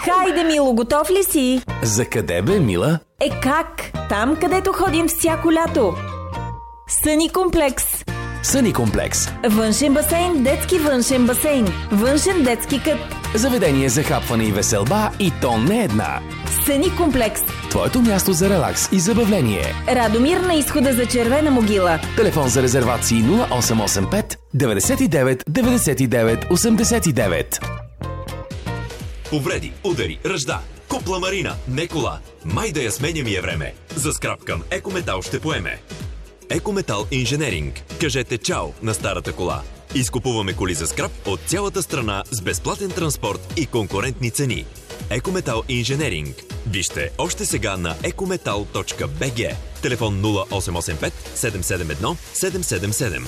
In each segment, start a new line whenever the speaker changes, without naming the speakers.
Хайде, Мило, готов ли си?
За къде бе, Мила?
Как? Там, където ходим всяко лято. Съни комплекс.
Съни комплекс.
Външен басейн, детски външен басейн. Външен детски кът.
Заведение за хапване и веселба, и то не една.
Съни комплекс.
Твоето място за релакс и забавление.
Радомир на изхода за Червена могила.
Телефон за резервации 0885 99 99 89.
Повреди, удари, ръжда. Купла Марина, не кола. Май да я сменя ми е време. За скрап към Екометал ще поеме. Екометал Инженеринг. Кажете чао на старата кола. Изкупуваме коли за скрап от цялата страна с безплатен транспорт и конкурентни цени. Екометал Инженеринг. Вижте още сега на ecometal.bg. Телефон 0885 771 777.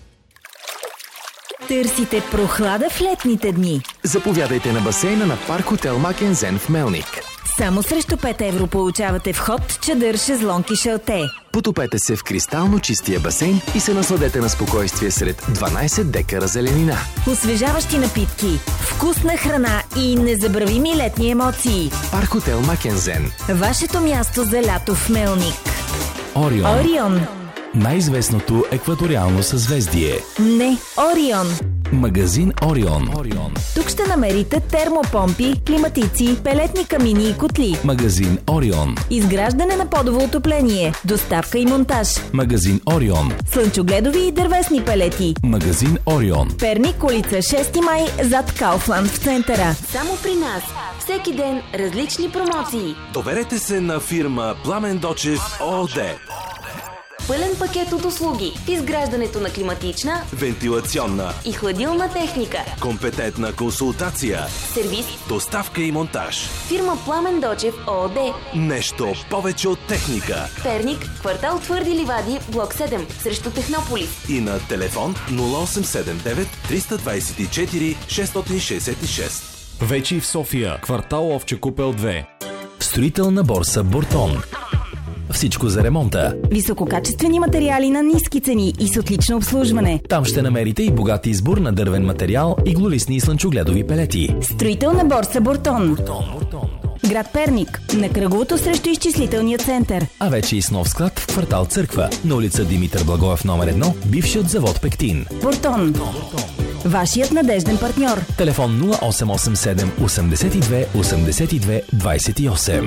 Търсите прохлада в летните дни.
Заповядайте на басейна на Парк Хотел Макензен в Мелник.
Само срещу 5 евро получавате вход, чадър, шезлонг и шалте.
Потопете се в кристално чистия басейн и се насладете на спокойствие сред 12 декара зеленина.
Освежаващи напитки, вкусна храна и незабравими летни емоции.
Парк Хотел Макензен.
Вашето място за лято в Мелник.
Орион.
Орион.
Най-известното екваториално съзвездие.
Не, Орион.
Магазин Орион.
Тук ще намерите термопомпи, климатици, пелетни камини и котли.
Магазин Орион.
Изграждане на подово отопление, доставка и монтаж.
Магазин Орион.
Слънчогледови и дървесни пелети.
Магазин Орион.
Перник, улица 6 май, зад Кауфланд в центъра.
Само при нас. Всеки ден различни промоции.
Доверете се на фирма Пламен Дочев ООД.
Пълен пакет от услуги в изграждането на климатична,
вентилационна
и хладилна техника.
Компетентна консултация.
Сервис.
Доставка и монтаж.
Фирма Пламен Дочев ООД.
Нещо повече от техника.
Перник, квартал Твърди ливади, блок 7, срещу Технополис.
И на телефон 0879 324 666.
Вече и в София, квартал Овче купел 2.
Строителна борса Буртон. Всичко за ремонта.
Висококачествени материали на ниски цени и с отлично обслужване.
Там ще намерите и богат избор на дървен материал, иглолистни и слънчогледови пелети.
Строителна борса Буртон. Град Перник, на кръговото срещу изчислителния център.
А вече и с нов склад в квартал Църква, на улица Димитър Благоев номер 1, бившият завод Пектин.
Буртон. Вашият надежден партньор.
Телефон 0887 82 82 28.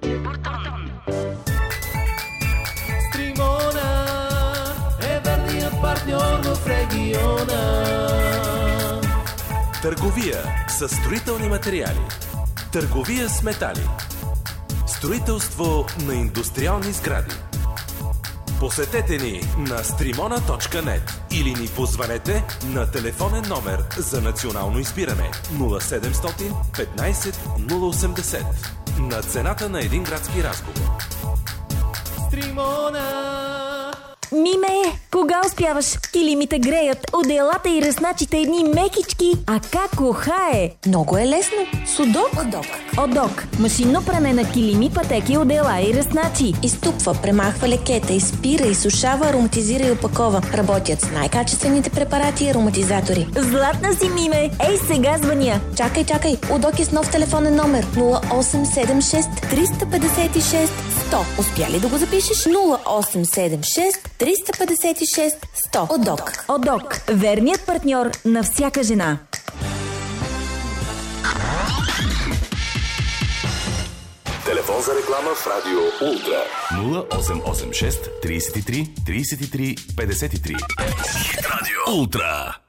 Търговия с строителни материали. Търговия с метали. Строителство на индустриални сгради. Посетете ни на strimona.net или ни позванете на телефонен номер за национално избиране 0700 15 080 на цената на един градски разговор.
Миме, кога успяваш? Килимите греят, одеялата и ръсначите едни мекички. А как ухае?
Много е лесно. Судок.
Одок. Машинно пране на килими, пътеки, одеяла и ръсначи.
Изтупва, премахва лекета, изпира, изсушава, ароматизира и опакова. Работят с най-качествените препарати и ароматизатори.
Златна си, Миме. Ей, сега звъня.
Чакай. Удок е с нов телефонен номер 0876 356 100. Успя ли да го запишеш? 0876 356 100.
Одок. Верният партньор на всяка жена.
Телефон за реклама в Радио Ултра
0886 33 33 53.
Радио Ултра.